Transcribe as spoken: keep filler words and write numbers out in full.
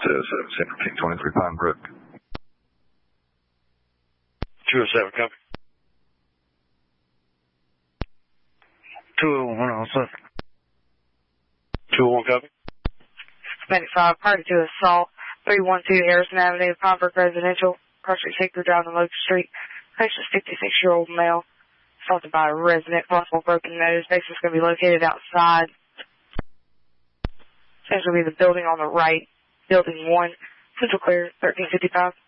seventeen twenty-three Pine Brook. two oh seven, copy. two oh one also. two oh one, copy. Medic five, party to assault, three one two Harrison Avenue, Pine Brook Residential, Crossroads Hickory Drive on Locust Street. Patient fifty-six-year-old male, assaulted by a resident, possible broken nose. Patient's going to be located outside. It's going to be the building on the right, building one, Central Clear, thirteen fifty-five.